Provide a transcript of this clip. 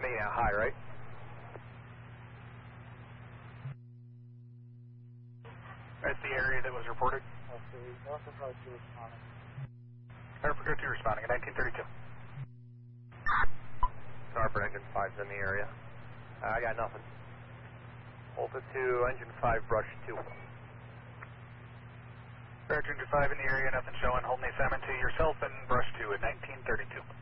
me, high, right? That's the area that was reported. Okay, Norfolk Road 2 responding. Norfolk Road 2 responding at 1932. Starboard engine 5's in the area. I got nothing. Alpha 2, engine 5, brush 2. Roger, engine 5 in the area, nothing showing. Holding the assignment to yourself and brush 2 at 1932.